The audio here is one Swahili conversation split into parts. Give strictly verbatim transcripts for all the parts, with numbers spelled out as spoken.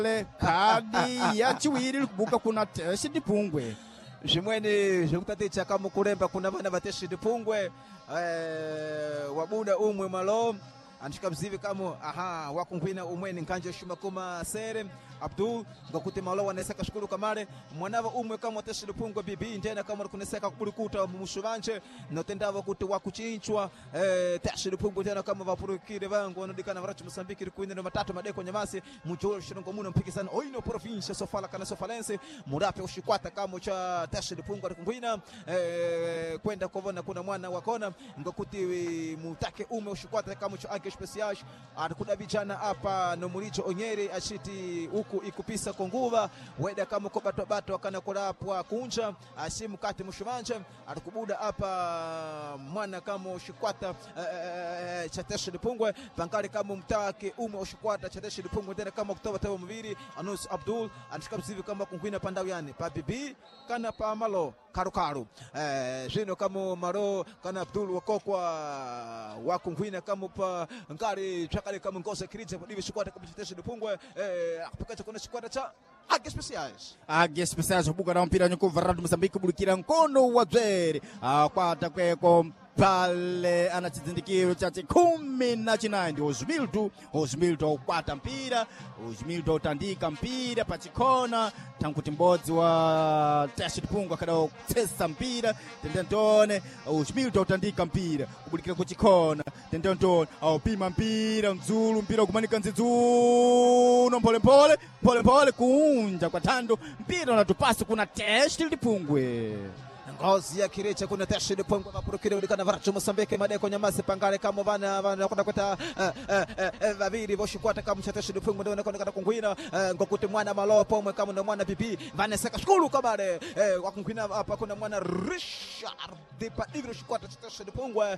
kadi ya chiwiri kubuka kuna Teste Dipungwe. Jimweni jikutaticha kama kuremba kuna bana Teste Dipungwe eh wabuda umwe malo anshika mzivi kama aha wakunkwina umweni nkanje shuma kuma sere Abdul ngakuti malo waneseka shukuru kamare mwanava umwe kama Teste Dipungwe bibi ndena kama kuneseka kulikuta mushubanje notendava kuti wakuchinchwa eh Teste Dipungwe tena kama vapurukire vangu wanodikana varachu Mosambiki rikuine no matatu madeko nyamasi mujoro shirongo muna mpikisana oino province sofala kana sofalense murape ushikwata kama cha Teste Dipungwe rikunkwina eh kwenda kovona kuna mwana wakona ngakuti mutake umwe ushikwata kama cha ake special atakuda vijana hapa no mulicho onyeri ashiti huku ikupisa konguva weda kama kobato bato kana kulapwa kunja asimu kati mushivanje atakubuda hapa mwana kama ushikwata e, cha Teste Dipungwe pankali kama mtake ume ushikwata cha Teste Dipungwe tena kama kutoba tawa mviri Anus Abdul anashika msivi kama kunkwina pandau yani pa bibi kana pa malo karu karu eh jino kama maro kana Abdul wakokwa wakunkwina kama pa ngari chakale kama ngose kirije divi shikwata kama Teste Dipungwe eh akapakacha kuna shikwata cha Águia Especiais. Águia Especiais buka na mpira nyuko varado Mozambique bulikira nkono wa Dzere akwata kweko pale anachizindikiro chati kumi na chinayi ndi Osmildo Osmildo ukwata mpira Osmildo utandika mpira pachikona tanguti mbodzi wa Teste Dipungwe akada kutsesa mpira tendentone Osmildo utandika mpira kubulikira kuchikona tendentone aupima mpira mzulu mpira kumanika nzizuno mpole mpole mpole mpole kuunja kwa tando mpira unatupasi kuna Teste Dipungwe ngozi ya kirecha kuna Teste Dipungwe vapurukire ulikana varachu Mosambiki madeko nyamasi pangale kama vana vana kwenda kweta vaviri voshikwata kama cha Teste Dipungwe ndio nakwenda kada kungwina ngokuti mwana malopo umwe kama ndo mwana bibi vana seka shukuru kabale wakungwina hapa kuna mwana Richard dipa iviro shikwata cha Teste Dipungwe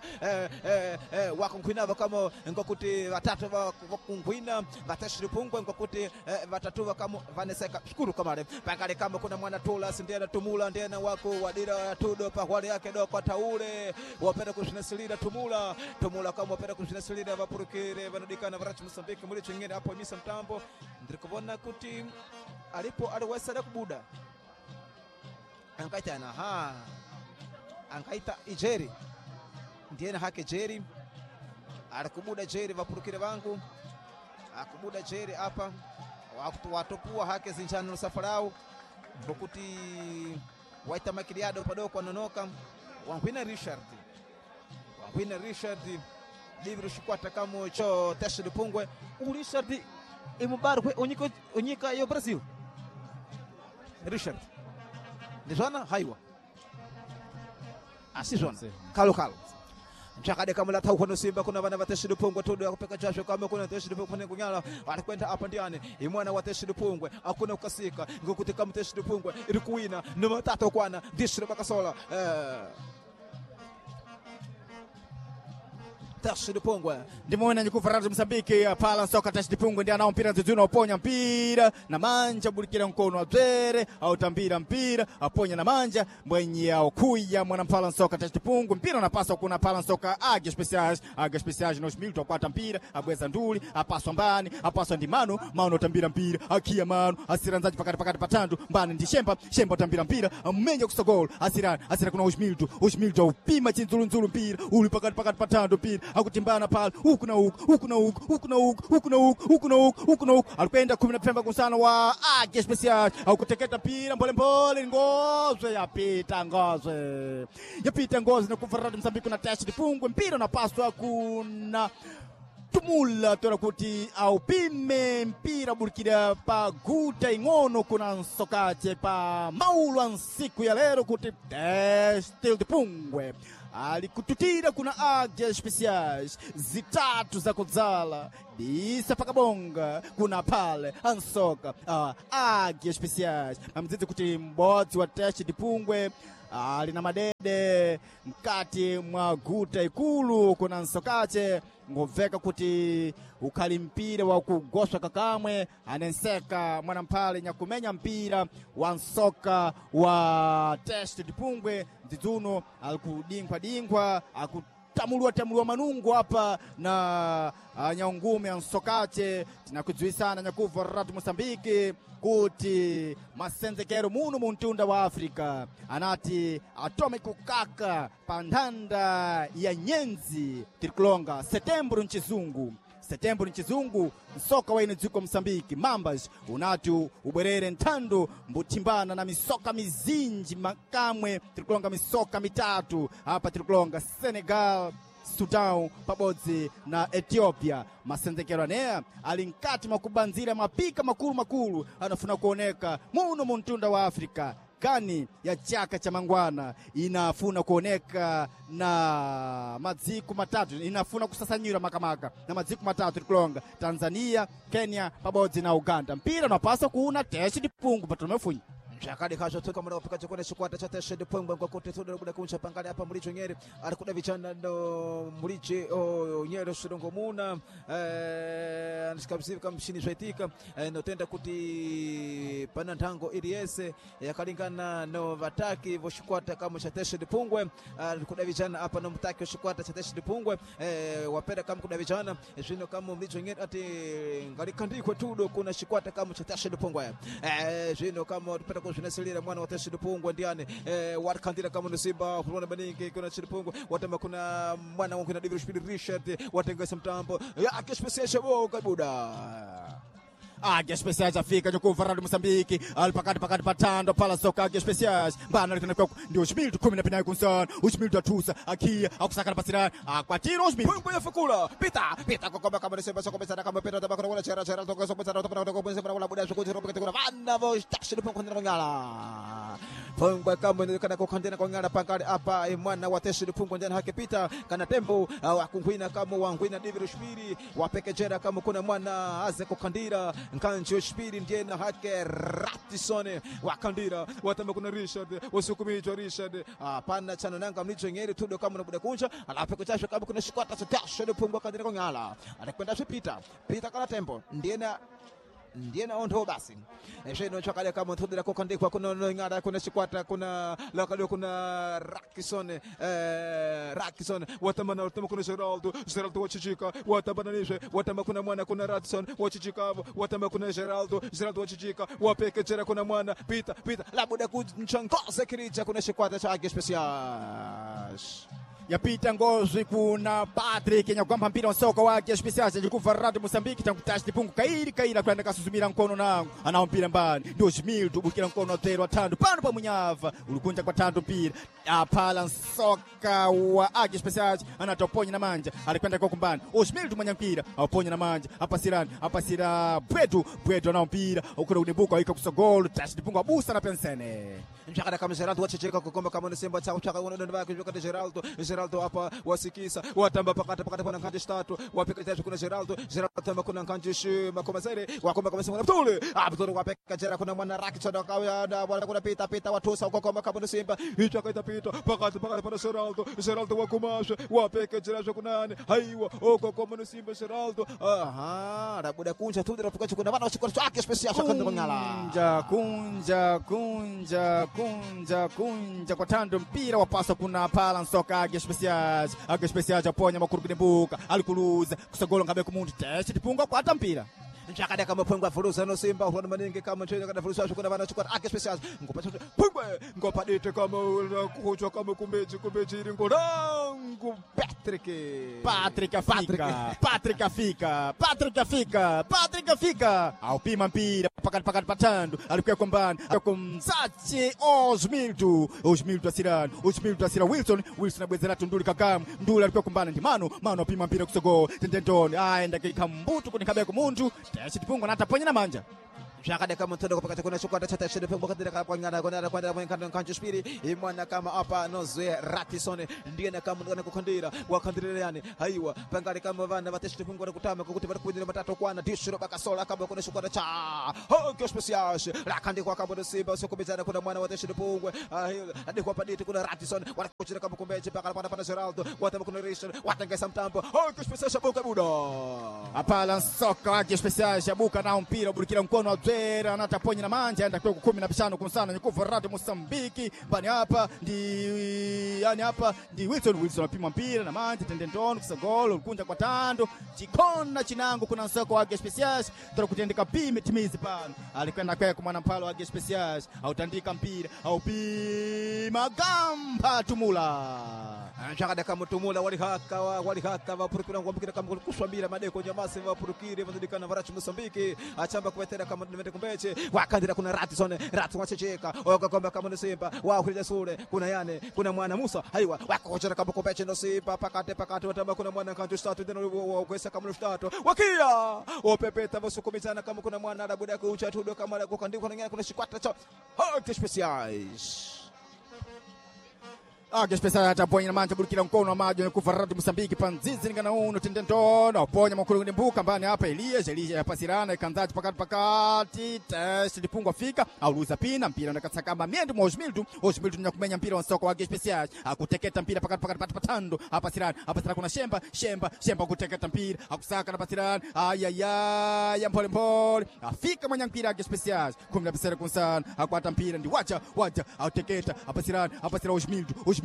wakungwina kama ngokuti watatu wakungwina va Teste Dipungwe ngokuti watatu kama vana seka shukuru kabale pangale kama kuna mwana Tola sindiana tumula ndiana wako wadira tudo pa hwali yake do kwa taule wapenda kushinasilida tumula tumula kama wapenda kushinasilida vapurukire vanodikana varachu Mosambiki muri chingine hapo misa mtambo ndikubona kuti alipo aliwesa kubuda ankaita na ha ankaita ijeri ndiena hake jeri alikubuda jeri vapurukire vangu akubuda jeri hapa watopua hake zinjano safarau bokuti waita makiliado padoko anonoka wangwina Richard wangwina Richard livro shikwata kama cho Teste Dipungwe u Richard imubaru onyika onyika yo Brazil Richard ndizona haiwa asizona kalo kalo mchakade kama lata huko Simba kuna bana Teste Dipungwe todo akupeka jasho kama kuna Teste Dipungwe kunyala alikwenda hapa ndiani imwana wa Teste Dipungwe akuna ukasika ngokuti kama Teste Dipungwe ilikuina noma tatu kwana dishira bakasola eh Teste Dipungwe ndimona nyuko varado Mozambique pala soka Teste Dipungwe ndiye anao mpira nzizuna uponya mpira na manja bulikira mkono wa Dzere au tambira mpira aponya na manja mwenye au kuya mwana pala soka Teste Dipungwe mpira unapaswa kuna pala soka Águia Especiais Águia Especiais no Osmildo akwata mpira abweza nduli apaswa mbani apaswa ndi mano mano tambira mpira akia mano asiranzaji pakati pakati patando mbani ndi Shemba Shemba tambira mpira amenya kusogol asirani asira kuna Osmildo Osmildo upima chinzulu nzulu mpira uli pakati pakati patando mpira akutimbana pale huku na huku huku na huku huku na huku huku na huku huku na huku huku na huku alikwenda kumi na pemba kusana wa Águia Especiais au kuteketa pira mbole mbole ngozwe yapita ngozwe yapita ngozwe na kuvarado Mozambique na Teste Dipungwe mpira unapaswa kuna tumula tora kuti au pime mpira bulikira pa guta ingono kuna nsokache pa maulu ansiku ya lero kuti Teste Dipungwe alikututira kuna Águia Especiais zitatu za kudzala disa pakabonga kuna pale ansoka uh, Águia Especiais amzizi kuti mbodzi wa Teste Dipungwe alina madede mkati mwa guta ikulu kuna nsokache ngoveka kuti ukali mpira wa kugoswa kakamwe anenseka mwana mpale nyakumenya mpira wa nsoka wa Teste Dipungwe ndizuno alikudinkwa dinkwa aku tamulua tamulua manungu hapa na uh, nyaungume ansokate tinakujuisana nyakuva ratu Mosambiki kuti masenzekero munu muntunda wa Afrika anati atome kukaka pandanda ya nyenzi tirikulonga setembro nchizungu setembro nchizungu msoka waine dziko Msambiki Mambas unatu ubwerere ntando mbutimbana na misoka mizinji makamwe tirikulonga misoka mitatu hapa tirikulonga Senegal, Sudan pabodzi na Ethiopia. Masenzekero anea alinkati makubanzira mapika makulu makulu anafuna kuoneka muno muntunda wa Afrika kani ya chaka cha mangwana inafuna kuoneka na madziku matatu inafuna kusasanyira makamaka na madziku matatu tirikulonga Tanzania, Kenya pabodzi na Uganda. Mpira unapaswa kuuna teshi dipungu patumefunya Jakadi kasho toka mwana wapika chokone shikwata cha teshe dipongwa kwa kote tudo kuda kuncha pangale hapa Muricho Nyeri alikuda vichana ndo Murichi o Nyeri Shidongo Muna eh anishikabisivi kama mshini shaitika no tenda kuti panantango iriese yakalingana no vataki vo shikwata kama cha teshe dipongwe alikuda vichana hapa no mtaki shikwata cha teshe dipongwe eh wapenda kama kuda vichana shino kama Muricho Nyeri ati ngalikandikwe tudo kuna shikwata kama cha teshe dipongwe eh shino kama tupenda kunasilira mwana wa teshe dipongwe ndiane eh wakandira kama no Simba kuona baningi kuna teshe dipongwe watama kuna mwana wangu na David Speed Richard watengesa mtambo ya kespesial bo kabuda Águia Especiais afika nyakuva ratu Mosambiki alipakati pakati patando pala soka Águia Especiais bana litana kwa ndio Osmildo kumi na pinai kunsan Osmildo atusa akia akusaka na pasirani akwatiro Osmildo Pungwe ya Fakula pita pita kwa kama kama nisema soko pesa kama pita tabaka kuna chera chera toka soko pesa toka toka pesa para buda soko zero kuna vana vo teshe dipongwe kuna ngala Pungwe kama ni kana kokandena kwa ngala pankali hapa mwana wa teshe dipongwe ndani hake pita kana tembo akunguina kama wangwina David Speed wapekejera kama kuna mwana aze kokandira Nkancho Shpiri ndiye na hake Ratisone wakandira watamba kuna Richard wasukumichwa Richard hapana chano nanga Muricho Nyeri tudo kama na buda kuncha alape kuchashwa kama kuna shikwata cha teshe dipongwe kandira kwa ngala anakwenda Pita Pita kana tempo ndiye na ndiye na ondo basi esheno chakale kama tudira kokandikwa kuna ngara kuna shikwata kuna lakalo kuna Rakisone eh Rakisone watamana watama kuna Geraldo Geraldo wachichika watabananishe watama kuna mwana kuna Radson wachichika watama kuna Geraldo Geraldo wachichika wapekechera kuna mwana Pita Pita labuda kunchangoza kiricha kuna shikwata cha Águia Especiais yapita ngozi kuna Patrick nyakwamba mpira wa soka wa Águia Especiais alikuva ratu Mosambiki tangu tashi dipungu kairi kaira kwenda kasuzumira mkono nangu anao mpira mbani ndio Osmildo bukira mkono tero tando pano pa munyava ulikunja kwa tando mpira apala soka wa Águia Especiais anatoponya na manja alikwenda kwa kumbani Osmildo manya mpira aponya na manja apasirani apasira Bwedu Bwedu anao mpira ukura unibuka wika kusogolo tashi dipungu abusa na pensene mchakada kama Geraldo wachichika kukomba kama ni Simba chao chaka wana ndaba kujoka Geraldo Geraldo hapa wasikisa watamba pakata pakata kuna kanje tatu wapika tatu kuna Geraldo Geraldo tamba kuna kanje shima kama sare wakomba kama Simba Abdul Abdul wapika jera kuna mwana Rakisone kwa na wala kuna Pita Pita watosa uko kama kama Simba hicho kaita Pita pakata pakata kuna Geraldo Geraldo wakumasha wapika jera kuna nani haiwa uko kama Simba Geraldo aha rabuda kunja tu ndirafuka kuna wana wachikora Águia Especiais akanda ngala kunja kunja kunja kunja kwa tando mpira wapasa kuna pala soka Águia Especiais Águia Especiais aponya makurukine buka alikuluza kusogolo ngabe kumuntu teshe dipunga kwa tampira Nchakada kama pungwa furusa no Simba kwa maningi kama chenya kada furusa kuna bana chukua Águia Especiais ngopa pungwa ngopa dite kama kuchwa kama kumbeji kumbeji ngo rangu Patrick Patrick afika Patrick afika Patrick afika Patrick afika au pima mpira pakati pakati patando alikuwa kombani kumsachi Osmildo Osmildo asirani Osmildo asira Wilson Wilson abwezera tunduli kagamu nduli alikuwa kombani ndi mano mano apima mpira kusogo tendendoni aenda kikambutu kunikabe kumuntu teshe dipungu na taponya na manja Jakada kama mtondo kupaka kuna shikwata cha teshe dipongwe kadira kwa ngana kwa kwenda kwa kando kanjo Spiri imwana kama hapa nozoe Ratisone ndiye na kama ndana kukandira wakandira yani haiwa pangari kama vana bateshe dipongwe kutama kuti bari kuindira matatu kwana dishiro bakasola kama kuna shikwata cha Águia Especiais rakandi kwa kama Simba sio kubizana kuna mwana wa teshe dipongwe hadi kwa paditi kuna Ratisone wala kuchira kama kumbeje paka pana pana Geraldo watama kuna Richard watangesa mtambo Águia Especiais buka buda apala soka Águia Especiais buka na mpira burikira mkono wa dzere anataponya na manja enda kwa kumi na bishano kumsana nyukufu rati Mosambiki bani hapa ndi yani hapa ndi Wilson Wilson apima mpira na manja tendendon kusagolo kunja kwa tando chikona chinangu kuna nsoko wake specials toro kutendeka pime timizi pano alikwenda kwa mwana mpalo wake specials au tandika mpira au pima gamba tumula Anjaka kama tumula wali haka wali haka vapurukira ngwambikira kama kuswambira madeko nyamase vapurukire vandikana varachi Mosambiki achamba kuvetera kama ndimete kumbeche wakandira kuna Ratson Ratson wachecheka okakomba kama Simba wa kulija sule kuna yane kuna mwana Musa haiwa wakochera kama kumbeche ndo Simba pakate pakate watamba kuna mwana kantu statu tena kwesa kama statu wakia opepeta vasukumizana kama kuna mwana arabuda kucha tudo kama kukandikwa ngene kuna shikwata cha hot specials Age special ataponya na manja burikira mkono wa maji kufa rati Mosambiki panzizi ngana uno tendentona uponya makuru ndimbuka mbani hapa Elias Elias ya pasirana ikanzaji pakati pakati test dipungwa fika auluza pina mpira nakasakamba miendo mwa Osmildu Osmildu nyakumenya mpira wa soko wa Age special akuteketa mpira pakati pakati pati patando hapa sirana hapa sirana kuna Shemba Shemba Shemba kuteketa mpira akusaka na pasirana ayaya ya mpole mpole afika mwenye mpira Age special kumi na bisera kunsana akwata mpira ndi wacha wacha auteketa hapa sirana hapa sirana Osmildu